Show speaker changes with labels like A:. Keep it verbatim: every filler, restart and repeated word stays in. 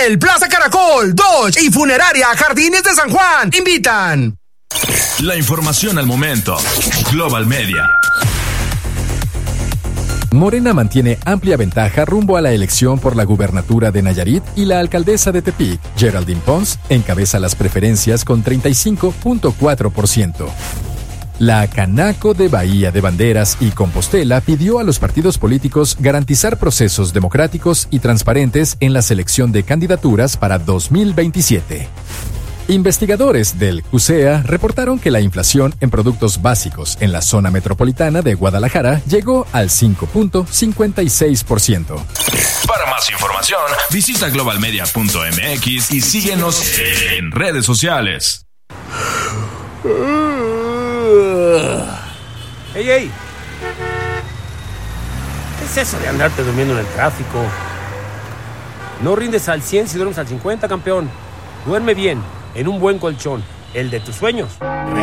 A: Coppel, Plaza Caracol, Dodge y Funeraria Jardines de San Juan invitan.
B: La información al momento. Global Media.
C: Morena mantiene amplia ventaja rumbo a la elección por la gubernatura de Nayarit y la alcaldesa de Tepic, Geraldine Pons, encabeza las preferencias con treinta y cinco punto cuatro por ciento. La Canaco de Bahía de Banderas y Compostela pidió a los partidos políticos garantizar procesos democráticos y transparentes en la selección de candidaturas para dos mil veintisiete. Investigadores del CUSEA reportaron que la inflación en productos básicos en la zona metropolitana de Guadalajara llegó al cinco punto cincuenta y seis por ciento.
B: Para más información, visita global media punto m x y síguenos en redes sociales.
D: ¡Ey, ey! ¿Qué es eso de andarte durmiendo en el tráfico? No rindes al cien si duermes al cincuenta, campeón. Duerme bien, en un buen colchón, el de tus sueños.